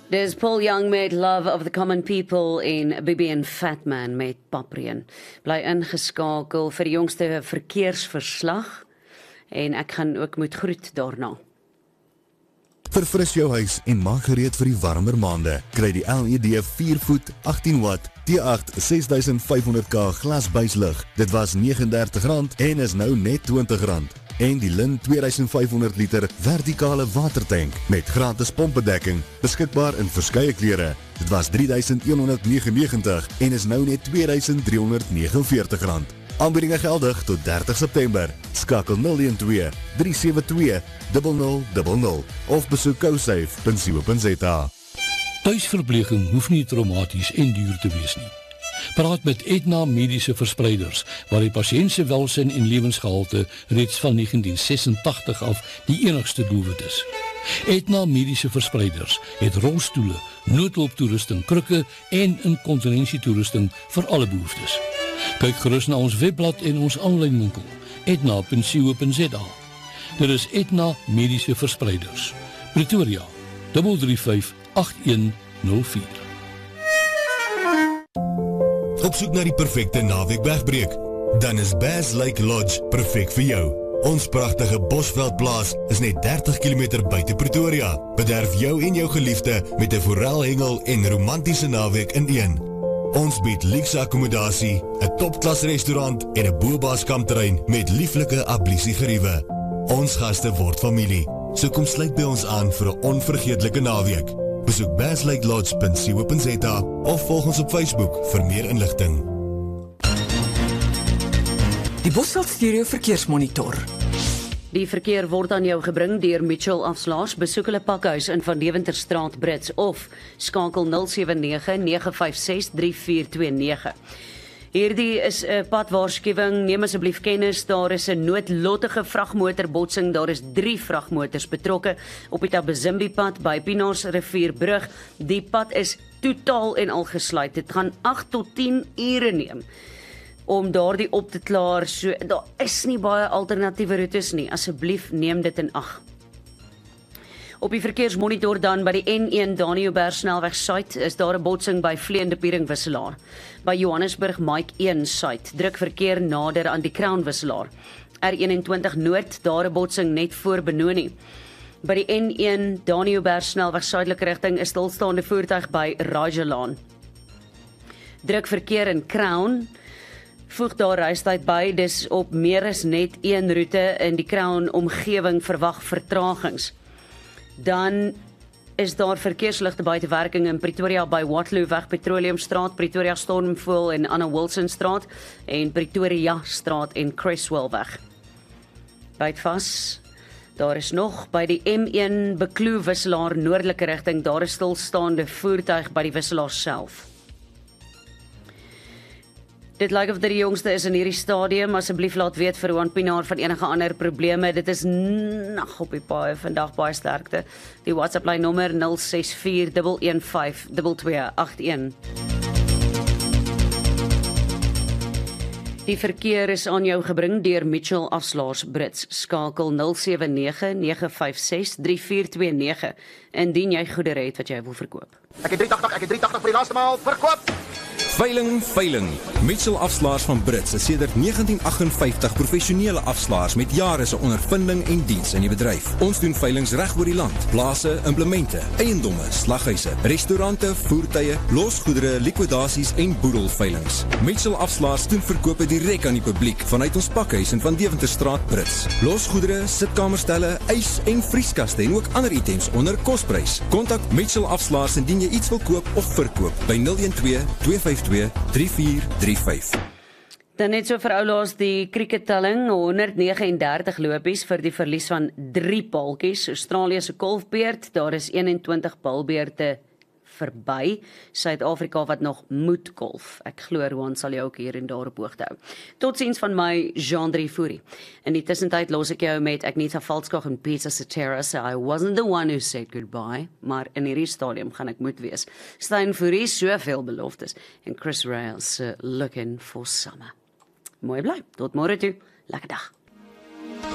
Dis Paul Young met Love of the Common People en Bibi en Fatman met Papreen. Bly ingeskakel vir die jongste verkeersverslag en ek gaan ook moet groet daarna. Verfris jou huis en maak gereed vir die warmer maande. Kry die LED 4 voet 18 watt T8 6500K glasbuislig. Dit was R39 en is nou net R20. En die Lin 2500 liter vertikale watertank met gratis pompbedekking, beskikbaar in verskeie kleure. Dit was R3199 en is nou net R2349. Aanbiedinge geldig tot 30 September. Skakel 012 372 0000 of besoek cosafe.co.za. Tuisverpleging hoef nie traumaties en duur te wees nie. Praat met Aetna Mediese Verspreiders, waar die pasiënt se welsyn en lewensgehalte reeds van 1986 af die enigste doelwit is. Aetna Mediese Verspreiders het rolstoele, noodhulptoerusting, krikke en inkontinensietoerusting vir alle behoeftes. Kyk gerus na ons webblad en ons aanlyn winkel, etna.co.za. Dit is Aetna Mediese Verspreiders. Pretoria, 335 8104. Op soek na die perfekte naweek wegbreek? Dan is Bass Lake Lodge perfek vir jou. Ons pragtige Bosveldplaas is net 30 km buite Pretoria. Bederf jou en jou geliefde met 'n forelhengel en romantiese naweek in een. Ons bied luukse akkommodasie, 'n topklas restaurant en 'n bobaskampterrein met lieflike ablisiegeriewe. Ons gaste word familie, so kom sluit by ons aan vir 'n onvergeetlike naweek. Besoek basslakelodge.co.za of volg ons op Facebook vir meer inligting. Die Bosveld Stereo Verkeersmonitor. Die verkeer word aan jou gebring deur Mitchell Afslaers. Besoek hulle pakhuis in Van Deventerstraat Brits of skakel 079 956 3429. Hierdie is 'n padwaarskuwing. Neem asseblief kennis, daar is 'n noodlottige vragmotorbotsing. Daar is 3 vragmotors betrokke op die Tabazimbi pad by Pienaarrivierbrug. Die pad is totaal en al gesluit. Dit gaan 8 tot 10 ure neem om daardie op te klaar. So daar is nie baie alternatiewe roetes nie. Asseblief neem dit in ag. Op die verkeersmonitor dan by die N1 Daniëlberg snelweg suid is daar 'n botsing by Vleende Piering wisselaar. By Johannesburg Mike 1 suid druk verkeer nader aan die Crown wisselaar. R21 noord daar 'n botsing net voor Benoni. By die N1 Daniëlberg snelweg suidelike rigting is stilstaande voertuig by Rajalaan. Druk verkeer in Crown. Voeg daar reistyd by, dis op meer as net een roete in die Crown omgewing verwag vertragings. Dan is daar verkeersligte buitewerking in Pretoria by Waterloo weg Petroleumstraat, Pretoria Stormfoil en Anna Wilson straat en Pretoria straat en Cresswell weg. Byt vas. Daar is nog by die M1 Bekloo wisselaar noordelike rigting, daar is stilstaande voertuig by die wisselaar self. Dit lyk of dit die jongste is in hierdie stadium. Asseblief laat weet vir Juan Pinaar van enige ander probleme. Dit is nag op die paai vandag, baie sterkte. Die WhatsApp lyn nommer 0641152281. Die verkeer is aan jou gebring deur Mitchell Afslaers Brits. Skakel 079 956 3429 indien jy goedere het wat jy wil verkoop. Ek het 380 vir die laaste maal verkoop. Veiling. Mitchell Afslaers van Brits is sedert 1958 professionele afslaers met jare se ondervinding en diens in die bedryf. Ons doen veilings reg oor die land. Plase, implemente, eiendomme, slaghuise, restaurante, voertuie, losgoedere, likwidasies en boedelveilings. Mitchell Afslaers doen verkope direk aan die publiek vanuit ons pakhuis in Van Deventerstraat Brits. Losgoedere, sitkamerstelle, ys en vrieskaste en ook ander items onder kosprys. Kontak Mitchell Afslaers indien jy iets wil koop of verkoop by 012 252 3435. Dan net so vir oulaas die krikettelling, 139 lopies vir die verlies van 3 paaltjies. Australië se kolfbeerd, daar is 21 paalbeerte verby. Suid-Afrika wat nog moet kolf. Ek glo Roan sal jou ook hier en daar op hoogte hou. Totsiens van my Jean-Drie Fourie. In die tussentyd los ek jou met Agnetha Valskog en Peter Cetera se I wasn't the one who said goodbye, maar in hierdie stadium gaan ek moet wees. Stein Fourie, soveel beloftes en Chris Rails looking for summer. Mooi bly, tot môre toe. Lekker dag.